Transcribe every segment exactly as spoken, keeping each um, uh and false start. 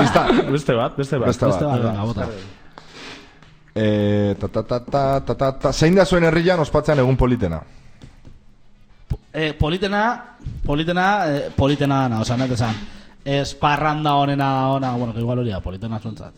pista. Beste bat, beste bat. Beste bat. Beste bat, venga, bota. Eh, ta, ta, ta, ta, ta, ta, ta. Zein da zuen herrian ospatzean egun politena? Eh, politena, politena, eh, politena dana, oza, nete zan. Ez parranda honena, ona, bueno, que igual hori da, politena zuentzat.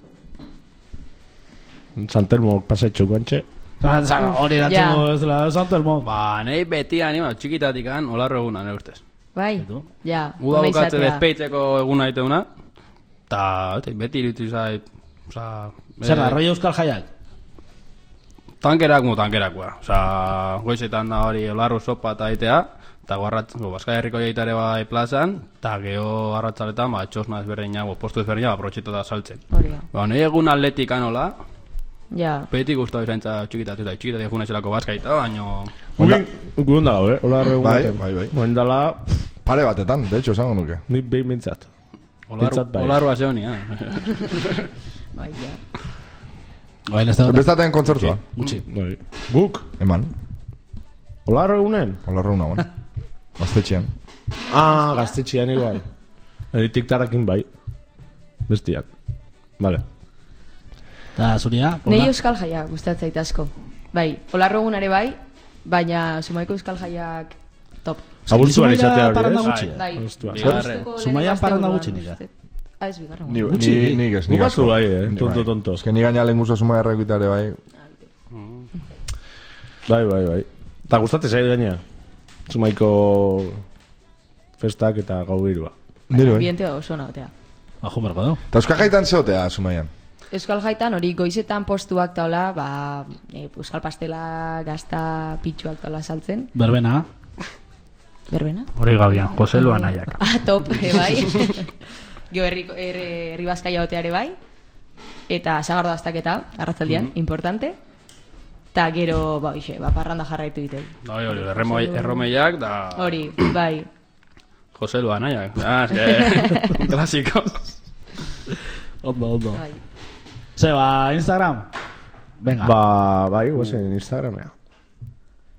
Santelmo pasetxo guantxe. Zan, hori erantzeko ez dela, Santelmo. Ba, nahi beti anima, txikitatik an, olarro eguna, nire ustez. Bai, ja. Uda ona bukatze izatea. despeitzeko eguna egiteuna, eta beti irutu zait, oza... Zer da, roi euskal jaiak? Tankerak mu tankerakoa, oza, goizetan da hori olarro sopa eta aitea, eta guarratzen, Baska Herriko jaitare bai plazan, eta geho arratzaletan, ba, txosna ezberdina, bo, postu ezberdina, ba, protxeta da saltzen. Hori da. Ba, nahi egun atletik anola, Ja. beti guztau izantza txikitatu eta txikitatik egun ezelako Baskaita, baino... Guen dago, eh? Ola erregun Bai, bai, bai. Guen dala... Pare batetan, de hecho, esango nuke. Nik behin bintzat. Olarroa zeoni, eh? Bai, ja. Baina ez da hona. Bestaten kontzertua. Gutxi. Guk? Eman. Ola erregunen? Ola erreguna, bon. Gaztetxean. Ah, gaztetxean igual. Eritik tarakin bai. Bestiak. Vale. Eta zuria? Nei euskal jaiak gustatzen zait asko. Bai, olarrogunare bai, baina Zumaiko euskal jaiak top. Abultzuan izatea hori, parranda ez? gutxi. Bai. Bigarren. Zumaian parranda gutxi nire. Ah, ez bigarren. Ni, Gutxi. ni, ni, ni, ni Bukatu asko. bai, eh? Ni Tonto, bai. tonto. Ez que ni gaina lehen guztua suma errekitare bai. Bai, bai, bai. Eta gustatzen zait gaina. Zumaiko festak eta gau girua. Nire bai. Ambiente oso nagotea. Bajo merko du. Eta euskal jaitan zeotea, Zumaian. Euskal jaitan hori goizetan postuak taula, ba, e, euskal pastela, gazta, pitxuak taula saltzen. Berbena. Berbena? Hori gabian, Jose Luan aiak. Ah, top, e, bai. Gio herri, herri, herri bazkaia oteare bai. Eta sagardo aztaketa, arratzaldian, importante. Ta gero, ba, ixe, ba, parranda jarraitu ditu. Bai, hori, erremoi- erromeiak da... Hori, bai. Jose Luan aiak. Ah, eske, un klasiko. Ondo, ondo. bai. Ze, ba, Instagram? Venga. Ba, bai, guazen Instagramea.